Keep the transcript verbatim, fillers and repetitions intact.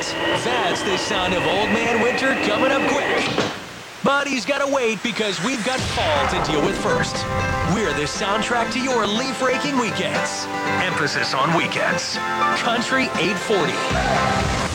That's the sound of Old Man Winter coming up quick. But he's got to wait because we've got fall to deal with first. We're the soundtrack to your leaf-raking weekends. Emphasis on weekends. Country eight forty.